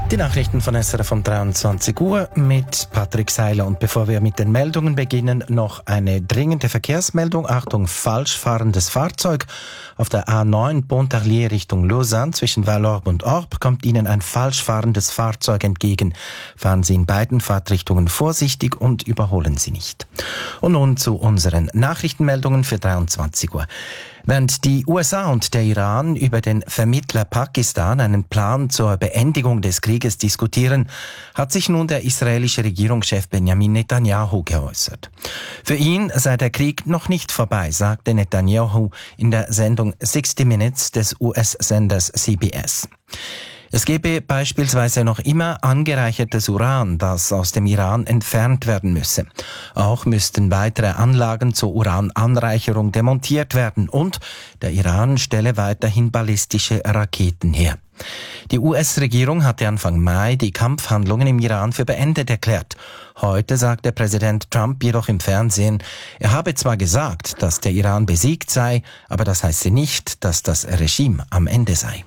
Die Nachrichten von SRF um 23 Uhr mit Patrick Seiler. Und bevor wir mit den Meldungen beginnen, noch eine dringende Verkehrsmeldung. Achtung, falsch fahrendes Fahrzeug. Auf der A9 Pontarlier Richtung Lausanne zwischen Vallorbe und Orbe kommt Ihnen ein falsch fahrendes Fahrzeug entgegen. Fahren Sie in beiden Fahrtrichtungen vorsichtig und überholen Sie nicht. Und nun zu unseren Nachrichtenmeldungen für 23 Uhr. Während die USA und der Iran über den Vermittler Pakistan einen Plan zur Beendigung des Krieges diskutieren, hat sich nun der israelische Regierungschef Benjamin Netanyahu geäußert. Für ihn sei der Krieg noch nicht vorbei, sagte Netanyahu in der Sendung 60 Minutes des US-Senders CBS. Es gebe beispielsweise noch immer angereichertes Uran, das aus dem Iran entfernt werden müsse. Auch müssten weitere Anlagen zur Urananreicherung demontiert werden und der Iran stelle weiterhin ballistische Raketen her. Die US-Regierung hatte Anfang Mai die Kampfhandlungen im Iran für beendet erklärt. Heute sagte Präsident Trump jedoch im Fernsehen, er habe zwar gesagt, dass der Iran besiegt sei, aber das heiße nicht, dass das Regime am Ende sei.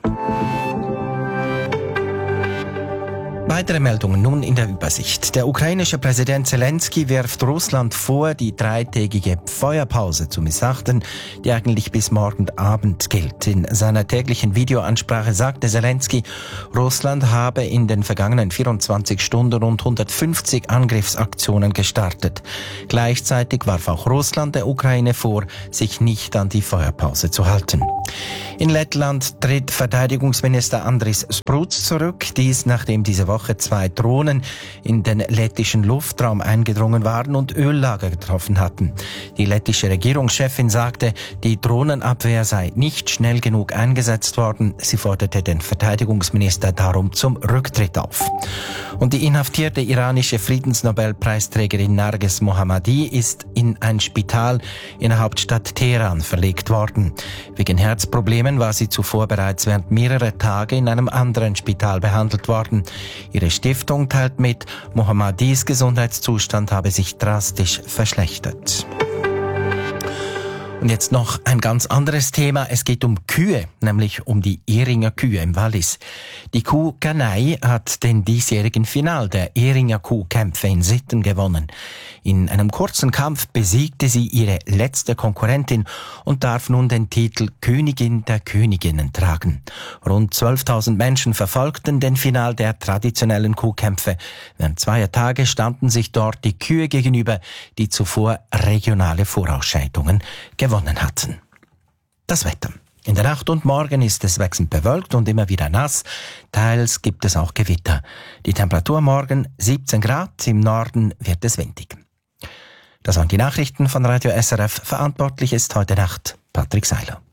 Weitere Meldungen nun in der Übersicht. Der ukrainische Präsident Zelensky wirft Russland vor, die dreitägige Feuerpause zu missachten, die eigentlich bis morgen Abend gilt. In seiner täglichen Videoansprache sagte Zelensky, Russland habe in den vergangenen 24 Stunden rund 150 Angriffsaktionen gestartet. Gleichzeitig warf auch Russland der Ukraine vor, sich nicht an die Feuerpause zu halten. In Lettland tritt Verteidigungsminister Andris Spruds zurück, dies nachdem diese Woche 2 Drohnen in den lettischen Luftraum eingedrungen waren und Öllager getroffen hatten. Die lettische Regierungschefin sagte, die Drohnenabwehr sei nicht schnell genug eingesetzt worden. Sie forderte den Verteidigungsminister darum zum Rücktritt auf. Und die inhaftierte iranische Friedensnobelpreisträgerin Narges Mohammadi ist in ein Spital in der Hauptstadt Teheran verlegt worden. Wegen Herzproblemen war sie zuvor bereits während mehrerer Tage in einem anderen Spital behandelt worden. Ihre Stiftung teilt mit, Mohammadis Gesundheitszustand habe sich drastisch verschlechtert. Und jetzt noch ein ganz anderes Thema. Es geht um Kühe, nämlich um die Ehringer Kühe im Wallis. Die Kuh Kanai hat den diesjährigen Final der Ehringer Kuhkämpfe in Sitten gewonnen. In einem kurzen Kampf besiegte sie ihre letzte Konkurrentin und darf nun den Titel Königin der Königinnen tragen. Rund 12.000 Menschen verfolgten den Final der traditionellen Kuhkämpfe. Während 2 Tage standen sich dort die Kühe gegenüber, die zuvor regionale Vorausscheidungen gewonnen hatten. Das Wetter. In der Nacht und morgen ist es wechselnd bewölkt und immer wieder nass. Teils gibt es auch Gewitter. Die Temperatur morgen 17 Grad, im Norden wird es windig. Das waren die Nachrichten von Radio SRF. Verantwortlich ist heute Nacht Patrick Seiler.